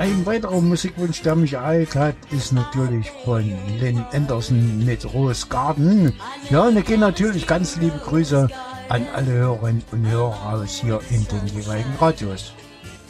ein weiterer Musikwunsch, der mich ereilt hat, ist natürlich von Lynn Anderson mit Rose Garden. Ja, und da gehen natürlich ganz liebe Grüße an alle Hörerinnen und Hörer aus hier in den jeweiligen Radios.